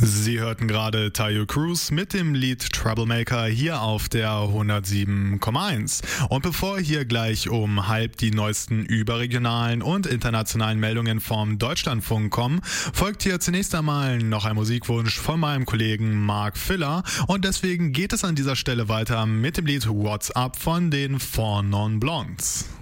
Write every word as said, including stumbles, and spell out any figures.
Sie hörten gerade Tayo Cruz mit dem Lied Troublemaker hier auf der hundertsieben Komma eins. Und bevor hier gleich um halb die neuesten überregionalen und internationalen Meldungen vom Deutschlandfunk kommen, folgt hier zunächst einmal noch ein Musikwunsch von meinem Kollegen Mark Filler. Und deswegen geht es an dieser Stelle weiter mit dem Lied What's Up von den Four Non Blondes.